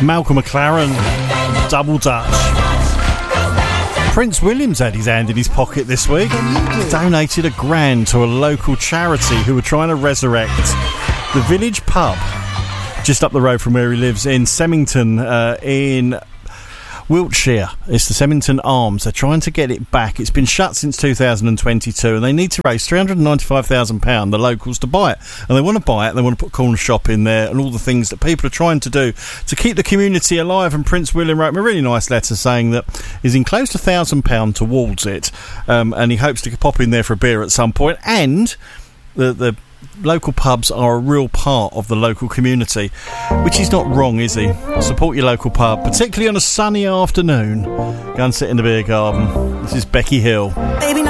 Malcolm McLaren, Double Dutch. Prince William's had his hand in his pocket this week. Donated £1,000 to a local charity who were trying to resurrect the village pub just up the road from where he lives in Semmington in Wiltshire. It's the Semmington Arms. They're trying to get it back. It's been shut since 2022 and they need to raise £395,000, the locals, to buy it. And they want to buy it, they want to put a corner shop in there and all the things that people are trying to do to keep the community alive. And Prince William wrote me a really nice letter saying that he's enclosed £1,000 towards it, and he hopes to pop in there for a beer at some point. And the local pubs are a real part of the local community, which is not wrong, is he? Support your local pub, particularly on a sunny afternoon. Go and sit in the beer garden. This is Becky Hill. Baby,